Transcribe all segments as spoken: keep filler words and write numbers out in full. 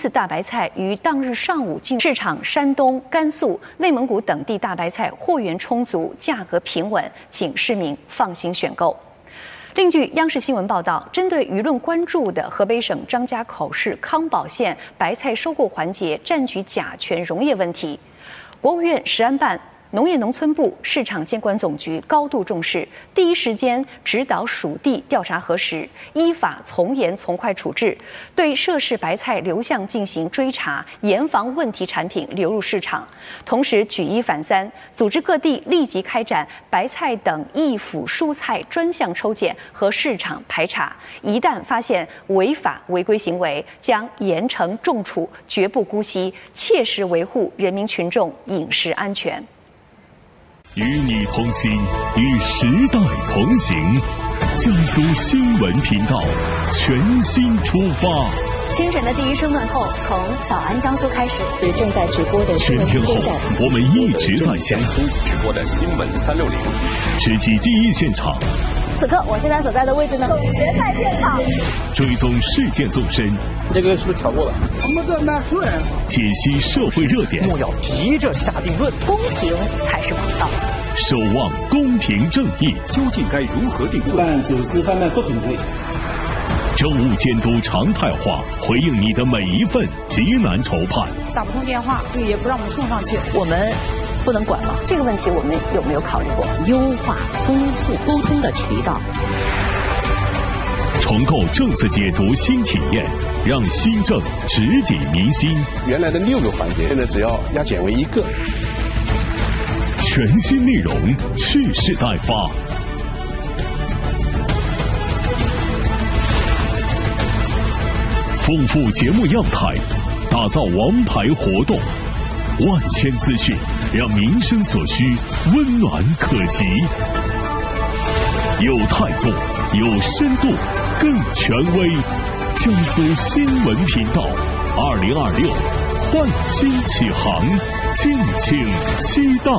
次大白菜于当日上午进市场，山东、甘肃、内蒙古等地大白菜货源充足，价格平稳，请市民放心选购。另据央视新闻报道，针对舆论关注的河北省张家口市康保县白菜收购环节占据甲醛溶液问题，国务院食安办、农业农村部、市场监管总局高度重视，第一时间指导属地调查核实，依法从严从快处置，对涉事白菜流向进行追查，严防问题产品流入市场。同时举一反三，组织各地立即开展白菜等易腐蔬菜专项抽检和市场排查，一旦发现违法违规行为，将严惩重处，绝不姑息，切实维护人民群众饮食安全。 与你同行，与时代同行。江苏新闻频道全新出发。 清晨的第一声问候，从早安江苏开始。是正在直播的新闻全天候，我们一直在江苏直播的新闻三六零， 直击第一现场。 此刻我现在所在的位置呢，总决赛现场， 追踪事件纵深。 这个是不是调过了？ 我们这蛮熟人。 解析社会热点， 莫要急着下定论， 公平才是王道。 守望公平正义， 究竟该如何定罪？ 办走私贩卖不平衡。 政务监督常态化，回应你的每一份急难愁盼。 打不通电话，也不让我们送上去， 我们不能管吗？这个问题我们有没有考虑过优化、丰富沟通的渠道？ 重构政策解读新体验，让新政直抵民心。 原来的六个环节，现在只要压减为一个。 全新内容，蓄势待发。丰富节目样态，打造王牌活动，万千资讯，让民生所需温暖可及。有态度，有深度，更权威。江苏新闻频道，二零二六焕新启航，敬请期待。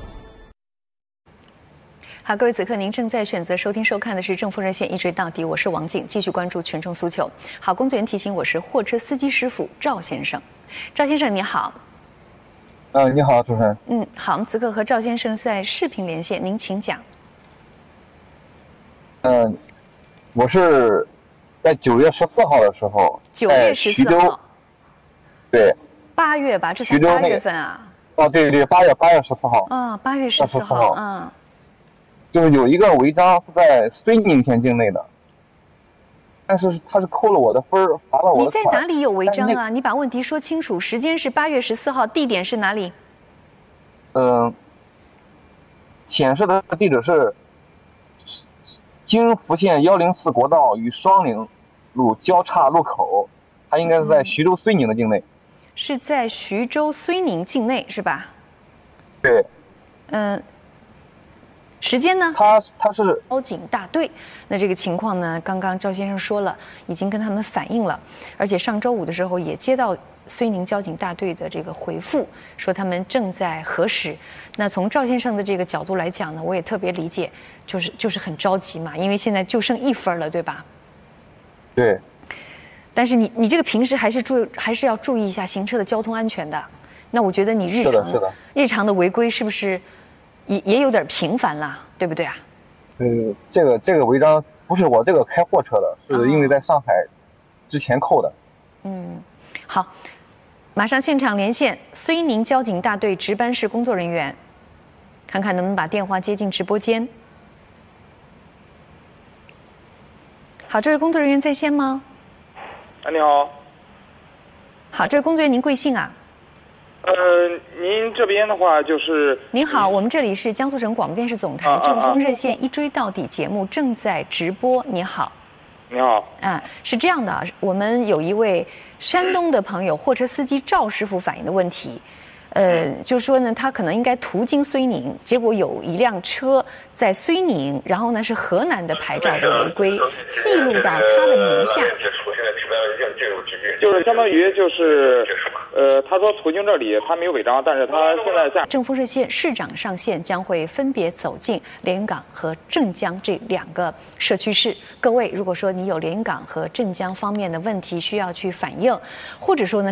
好，各位，此刻您正在选择收听收看的是正风热线一追到底，我是王静，继续关注群众诉求。好，工作人员提醒我是货车司机师傅赵先生，赵先生你好。 呃，你好，主持人。 嗯，好，我们此刻和赵先生在视频连线，您请讲。 嗯、呃，我是在九月十四号的时候， 九月十四号， 对， 八月吧，这才八月份啊。 哦，对对，八月八月十四号。 啊，八月十四号，嗯。 就是有一个违章是在绥宁县境内的，但是他是扣了我的分儿，罚了我的款。 你在哪里有违章啊？你把问题说清楚。时间是八月十四号，地点是哪里？ 嗯、呃，显示的地址是京福县幺零四国道与双岭路交叉路口，它应该是在徐州绥宁的境内。 是在徐州绥宁境内是吧？ 对。 嗯。时间呢？ 他他是交警大队。那这个情况呢？刚刚赵先生说了，已经跟他们反映了，而且上周五的时候也接到绥宁交警大队的这个回复，说他们正在核实。那从赵先生的这个角度来讲呢，我也特别理解，就是就是很着急嘛，因为现在就剩一分了，对吧？ 对。 但是你你这个平时还是注还是要注意一下行车的交通安全的。那我觉得你日常是的日常的违规是不是？也也有点频繁了，对不对啊？ 呃，这个这个违章不是我这个开货车的，是因为在上海之前扣的。 嗯，好，马上现场连线绥宁交警大队值班室工作人员，看看能不能把电话接进直播间。好，这位工作人员在线吗？ 啊，你好。 好，这位工作人员您贵姓啊？ 呃，您这边的话就是…… 您好，我们这里是江苏省广播电视总台《正风热线》一追到底节目正在直播。你好， 你好， 啊，是这样的啊，我们有一位山东的朋友，货车司机赵师傅反映的问题，呃，就说呢，他可能应该途经绥宁，结果有一辆车在绥宁，然后呢是河南的牌照的违规，记录到他的名下。 就是相当于就是，呃，他说途经这里他没有违章，但是他现在在正风热线市长上线将会分别走进连云港和镇江这两个社区市。各位，如果说你有连云港和镇江方面的问题需要去反映，或者说呢。